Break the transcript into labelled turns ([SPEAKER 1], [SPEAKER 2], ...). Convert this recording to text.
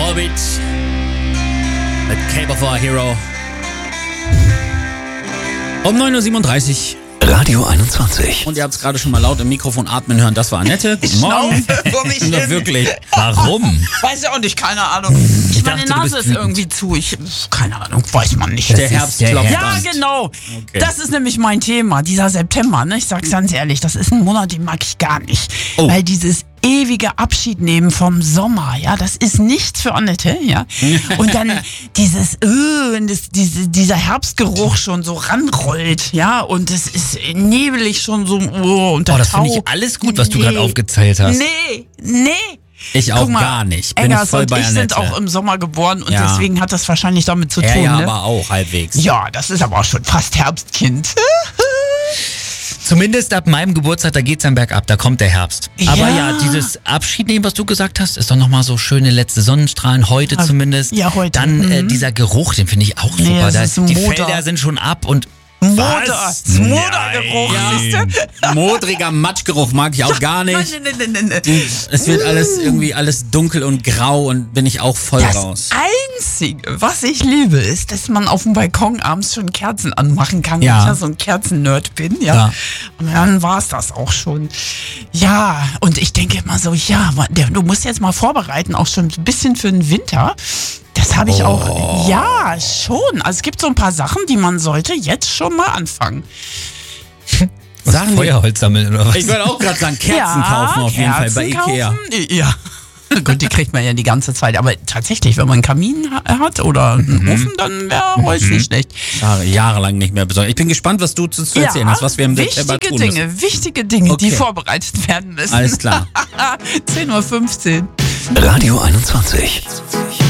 [SPEAKER 1] Volbeat mit Cape of Our Hero. Um 9.37 Uhr.
[SPEAKER 2] Radio 21.
[SPEAKER 1] Und ihr habt es gerade schon mal laut im Mikrofon atmen hören. Das war Annette. Guten Morgen.
[SPEAKER 3] Vor mich
[SPEAKER 1] Na,
[SPEAKER 3] hin.
[SPEAKER 1] wirklich. Warum?
[SPEAKER 3] Weiß ja auch nicht, keine Ahnung. Meine
[SPEAKER 1] dachte, du
[SPEAKER 3] Nase
[SPEAKER 1] bist
[SPEAKER 3] ist irgendwie zu. Keine Ahnung, weiß man nicht.
[SPEAKER 1] Der Herbst klopft
[SPEAKER 3] Ja,
[SPEAKER 1] an.
[SPEAKER 3] genau.
[SPEAKER 1] Okay.
[SPEAKER 3] Das ist nämlich mein Thema, dieser September. Ne? Ich sag's ganz ehrlich, das ist ein Monat, den mag ich gar nicht.
[SPEAKER 1] Oh.
[SPEAKER 3] Weil dieses ewige Abschied nehmen vom Sommer, ja, das ist nichts für Annette, ja. Und dann dieses, wenn dieser Herbstgeruch schon so ranrollt, ja, und es ist nebelig schon so, und der
[SPEAKER 1] Oh, das
[SPEAKER 3] Tau.
[SPEAKER 1] finde ich alles gut, was du gerade aufgezählt hast.
[SPEAKER 3] Nee.
[SPEAKER 1] Ich auch
[SPEAKER 3] Guck mal,
[SPEAKER 1] gar nicht. Bin
[SPEAKER 3] Eggers
[SPEAKER 1] voll
[SPEAKER 3] und
[SPEAKER 1] bei
[SPEAKER 3] ich
[SPEAKER 1] Annette.
[SPEAKER 3] sind auch im Sommer geboren und
[SPEAKER 1] Ja.
[SPEAKER 3] deswegen hat das wahrscheinlich damit zu tun.
[SPEAKER 1] Ja,
[SPEAKER 3] ne?
[SPEAKER 1] aber auch halbwegs.
[SPEAKER 3] Ja, das ist aber auch schon fast Herbstkind.
[SPEAKER 2] Zumindest ab meinem Geburtstag, da geht's dann bergab, da kommt der Herbst.
[SPEAKER 3] Ja.
[SPEAKER 2] Aber ja, dieses Abschied nehmen, was du gesagt hast, ist doch nochmal so schöne letzte Sonnenstrahlen, heute zumindest.
[SPEAKER 3] Ja, heute.
[SPEAKER 2] Dann dieser Geruch, den finde ich auch
[SPEAKER 3] Nee,
[SPEAKER 2] super.
[SPEAKER 3] das ist
[SPEAKER 2] Die
[SPEAKER 3] Moder.
[SPEAKER 2] Felder sind schon ab und
[SPEAKER 3] Moder.
[SPEAKER 2] Was?
[SPEAKER 3] Modergeruch, siehst du?
[SPEAKER 1] Modriger Matschgeruch mag ich auch gar nicht.
[SPEAKER 3] Nein.
[SPEAKER 1] Es wird alles dunkel und grau und bin ich auch voll
[SPEAKER 3] Das
[SPEAKER 1] raus.
[SPEAKER 3] Einzige, was ich liebe, ist, dass man auf dem Balkon abends schon Kerzen anmachen kann.
[SPEAKER 1] Ja.
[SPEAKER 3] Weil ich ja so ein Kerzen-Nerd bin, ja.
[SPEAKER 1] Ja.
[SPEAKER 3] Und dann war's das auch schon. Ja, und ich denke immer so, ja, du musst jetzt mal vorbereiten, auch schon ein bisschen für den Winter. Das habe ich auch, ja, schon. Also es gibt so ein paar Sachen, die man sollte jetzt schon mal anfangen.
[SPEAKER 1] Sagen die-
[SPEAKER 2] Feuerholz sammeln oder was?
[SPEAKER 1] Ich wollte auch gerade sagen, Kerzen kaufen auf jeden Fall bei
[SPEAKER 3] Kerzen
[SPEAKER 1] Ikea.
[SPEAKER 3] kaufen, ja. Gut, die kriegt man ja die ganze Zeit. Aber tatsächlich, wenn man einen Kamin hat oder einen Ofen, dann wäre Holz nicht schlecht.
[SPEAKER 1] Jahrelang nicht mehr besorgt. Ich bin gespannt, was du zu erzählen hast, was wir im September tun müssen.
[SPEAKER 3] Wichtige Dinge,
[SPEAKER 1] Okay.
[SPEAKER 3] die vorbereitet werden müssen.
[SPEAKER 1] Alles klar.
[SPEAKER 3] 10.15 Uhr.
[SPEAKER 2] Radio 21.